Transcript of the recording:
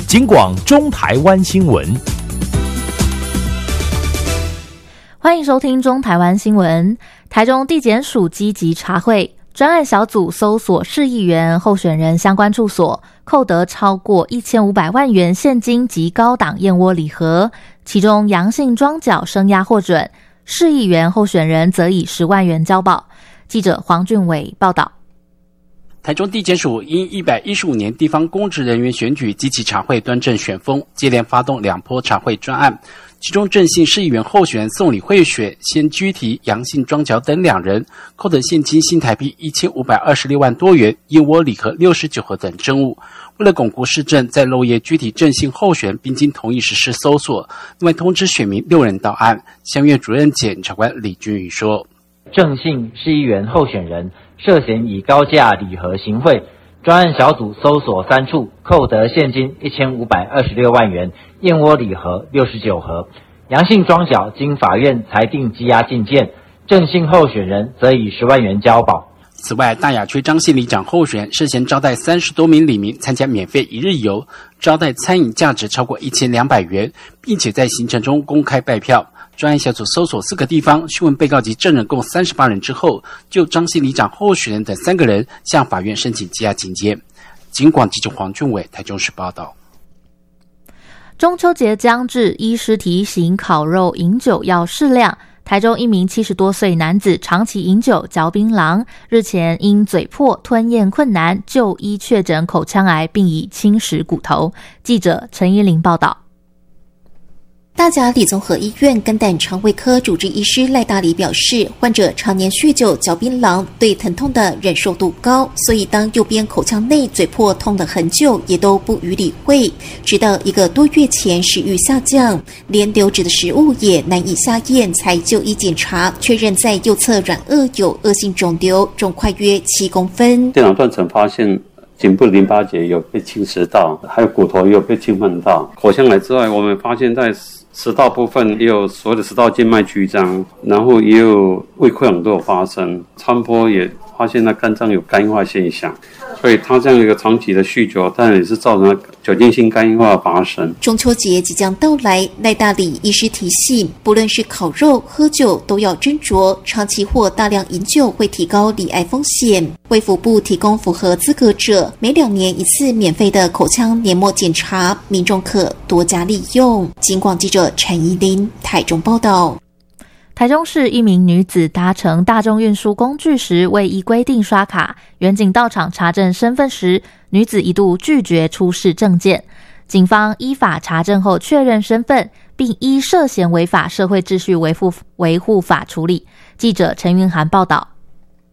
警广中台湾新闻。 欢迎收听中台湾新闻。台中地检署积极查汇，专案小组搜索市议员候选人相关处所，扣得超过1500万元现金及高档燕窝礼盒，其中阳性庄脚声押获准，市议员候选人则以10万元交保。记者黄俊伟报道。 台中地检署因115年地方公职人员选举积极查汇端正选风，接连发动2波查汇专案，其中郑姓市议员候选人宋李慧雪先拘提杨姓庄脚等2人，扣得现金新台币1526万多元，燕窝礼盒69盒等证物。为了巩固市政，在漏夜拘提郑姓候选人，并经同意实施搜索，另外通知选民6人到案。乡院主任检察官李君宇说， 郑姓市议员候选人涉嫌以高价礼盒行贿，专案小组搜索3处，扣得现金1526万元，燕窝礼盒69盒。杨姓庄脚经法院裁定羁押禁见，郑姓候选人则以10万元交保。 此外，大雅区张姓里长候选人涉嫌招待30多名里民参加免费一日游，招待餐饮价值超过1200元，并且在行程中公开拜票。专案小组搜索4个地方，讯问被告及证人共38人之后，就张姓里长候选人等3个人向法院申请羁押禁见。警广记者黄俊伟台中市报道。 中秋节将至，医师提醒烤肉饮酒要适量。台中一名70多岁男子长期饮酒嚼槟榔，日前因嘴破吞咽困难就医确诊口腔癌，并已侵蚀骨头。记者陈依玲报道。 大甲里综合医院肝胆肠胃科主治医师赖大礼表示，患者常年酗酒嚼槟榔，对疼痛的忍受度高，所以当右边口腔内嘴破痛了很久，也都不予理会，直到1个多月前食欲下降，连流质的食物也难以下咽，才就医检查，确认在右侧软腭有恶性肿瘤，重快约7公分。 电脑断层发现颈部淋巴结有被侵蚀到，还有骨头也有被侵犯到。口腔癌之外，我们发现在食道部分也有所谓的食道静脉曲张，然后也有胃溃疡都有发生，超波也发现那肝脏有肝硬化现象，所以他这样一个长期的酗酒，当然也是造成酒精性肝硬化的发生。 中秋节即将到来，赖大礼医师提醒，不论是烤肉、喝酒都要斟酌，长期或大量饮酒会提高罹癌风险。卫福部提供符合资格者每2年1次免费的口腔黏膜检查，民众可多加利用。警广记者陈怡琳台中报道。 台中市一名女子搭乘大众运输工具时未依规定刷卡，员警到场查证身份时，女子一度拒绝出示证件。警方依法查证后确认身份，并依涉嫌违法社会秩序维护法处理。记者陈云涵报道。